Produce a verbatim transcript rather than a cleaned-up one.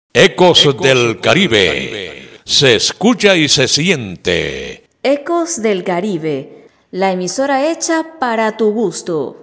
Ecos del Caribe. Se escucha y se siente. Ecos del Caribe, la emisora hecha para tu gusto.